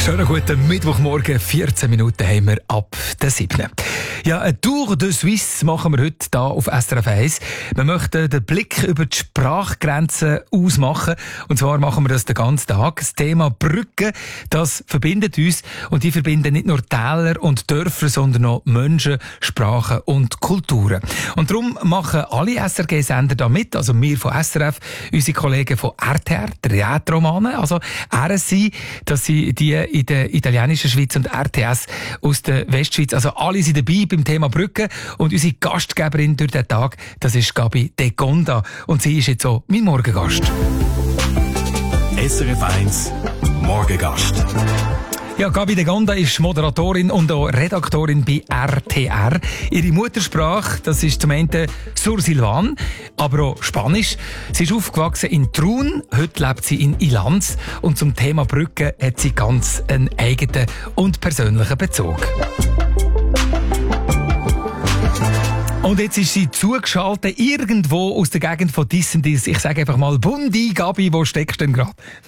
Schönen guten Mittwochmorgen, 14 Minuten haben wir ab der 7. Ja, eine Tour de Suisse machen wir heute hier auf SRF 1. Wir möchten den Blick über die Sprachgrenzen ausmachen. Und zwar machen wir das den ganzen Tag. Das Thema Brücken, das verbindet uns. Und die verbinden nicht nur Täler und Dörfer, sondern auch Menschen, Sprachen und Kulturen. Und darum machen alle SRG-Sender da mit. Also wir von SRF, unsere Kollegen von RTR, Theatromane, also RSI, das sind die in der italienischen Schweiz, und RTS aus der Westschweiz. Also alle sind dabei beim Thema Brücken. Und unsere Gastgeberin durch den Tag, das ist Gabi De Gonda. Und sie ist jetzt so mein Morgengast. SRF 1 Morgengast. Ja, Gabi De Gonda ist Moderatorin und auch Redaktorin bei RTR. Ihre Muttersprache, das ist zum einen Sursilvan, aber auch Spanisch. Sie ist aufgewachsen in Trun, heute lebt sie in Ilanz. Und zum Thema Brücke hat sie ganz einen eigenen und persönlichen Bezug. Und jetzt ist sie zugeschaltet, irgendwo aus der Gegend von Dissendis. Ich sage einfach mal Bundi. Gabi, wo steckst du denn gerade?